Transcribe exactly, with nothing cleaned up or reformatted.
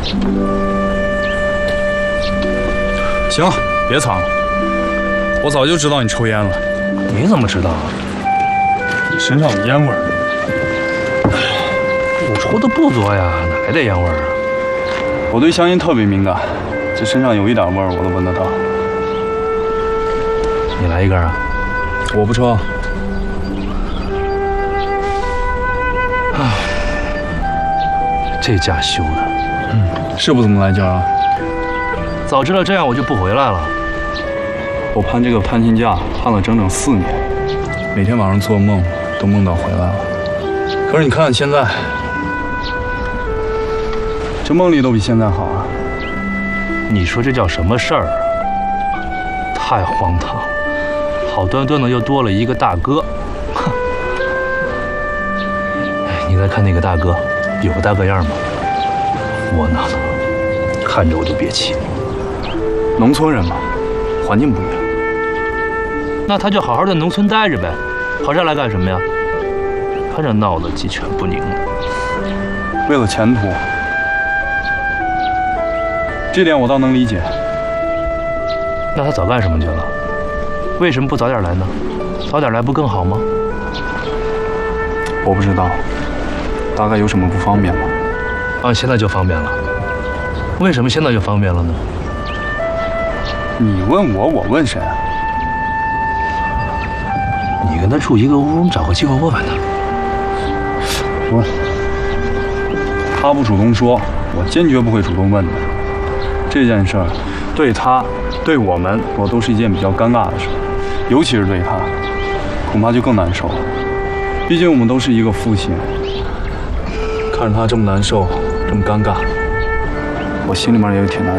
行了，别藏了，我早就知道你抽烟了。 你怎么知道啊？ 你身上有烟味儿。 我抽的不多呀，哪来的烟味儿啊？ 我对香烟特别敏感，这身上有一点味儿我都闻得到。 你来一根啊？ 我不抽。 唉，这家修的， 嗯，是不怎么来劲啊。 早知道这样，我就不回来了。 我盼这个探亲假盼了整整四年，每天晚上做梦都梦到回来了。可是你看看现在，这梦里都比现在好啊。 你说这叫什么事儿啊？太荒唐了！好端端的又多了一个大哥。哼！哎，你再看那个大哥，有个大哥样吗？窝囊，看着我就憋气。 农村人嘛，环境不一样。 那他就好好在农村待着呗，跑这儿来干什么呀？看这闹得鸡犬不宁的。 为了前途，这点我倒能理解。 那他早干什么去了？为什么不早点来呢？早点来不更好吗？ 我不知道，大概有什么不方便吧。 啊，现在就方便了。为什么现在就方便了呢？ 你问我，我问谁啊？ 你跟他住一个屋，你找个机会问问他。 不，他不主动说，我坚决不会主动问的。这件事儿，对他，对我们，我都是一件比较尴尬的事，尤其是对他，恐怕就更难受了。毕竟我们都是一个父亲，看着他这么难受，这么尴尬，我心里面也挺难受。